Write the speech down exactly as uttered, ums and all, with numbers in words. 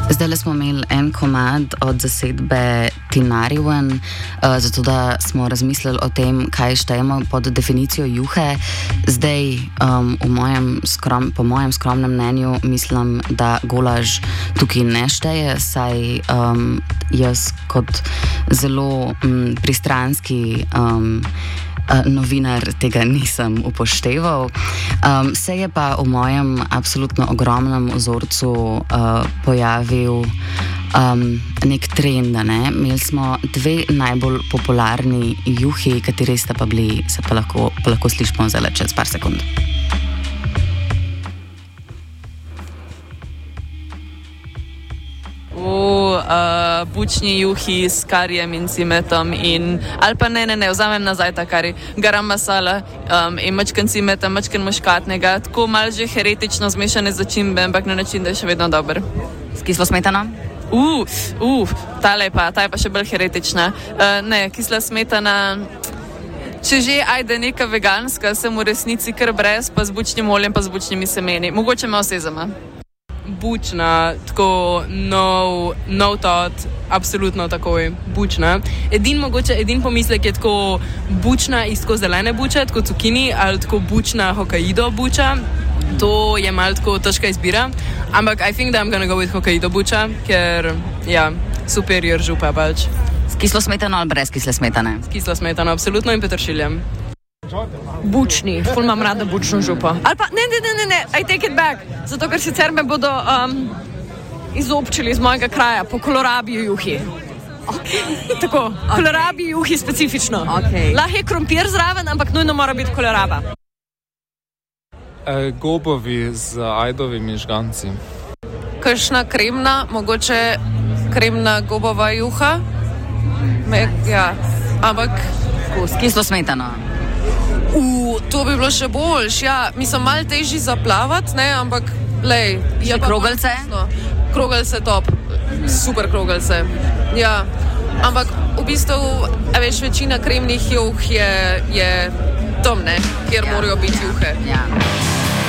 Zdaj smo imeli en komad od zasedbe Tinariwen, uh, zato da smo razmislili o tem, kaj štejemo pod definicijo juhe. Zdaj, um, v mojem skrom, po mojem skromnem mnenju, mislim, da golaž tukaj ne šteje, saj um, jaz kot zelo um, pristranski um, Uh, novinar tega nisem upošteval. Um, se je pa v mojem absolutno ogromnem vzorcu uh, pojavil um, nek trend. Ne? Imeli smo dve najbolj popularni juhi, kateri sta pa bili, se pa lahko, pa lahko slišimo zelo čez par sekund. Uh, bučni juhi s karijem in cimetom in, ali pa ne, ne, ne, vzamem nazaj ta kari, garam masala um, in mačken cimeta, mačken muškatnega, tako malo že heretično zmešane začimbe, ampak na način, da je še vedno dober. S kislo smetano? Uh, uh, ta lepa, ta je pa še bolj heretična. Uh, ne, kisla smetana, če že ajde neka veganska, sem v resnici kar brez, pa z bučnim oljem, pa z bučnimi semeni. Mogoče malo sezama. Bučna, tako nov, nov tot, absolutno takoj bučna. Edin mogoče, edin pomislek je tako bučna iz tako zelene buče, tako cukini, ali tako bučna Hokkaido buča. To je malo tako težka izbira, ampak I think that I'm gonna go with Hokkaido buča, ker, ja, superior župa pač. S kislo smetano ali brez kisle smetane? S kislo smetano, absolutno, in peteršiljem. Bučni, ful imam rada bučno župo. Ali pa, ne, ne, ne, ne, ne, I take it back, zato ker sicer me bodo um, izobčili iz mojega kraja po kolerabiji juhi. Okay. Tako, okay. Kolerabiji juhi specifično. Okay. Lahko je krompir zraven, ampak nujno mora biti koleraba. E, gobovi z ajdovimi žganci. Kakšna kremna, mogoče kremna gobova juha. Me, ja, ampak... S kislo smetano. Uh, to bi bilo še boljš, ja. Mislim, malo težji zaplavati, ne, ampak, lej. Še krogelce? Krogelce top, super krogelce, ja. Ampak, v bistvu, a veš, večina kremnih juh je, je tam, ne, kjer ja, morajo biti juhe. Ja.